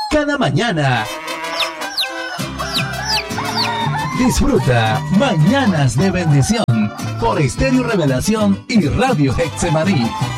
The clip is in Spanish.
cada mañana. Disfruta Mañanas de Bendición por Estéreo Revelación y Radio Getsemaní.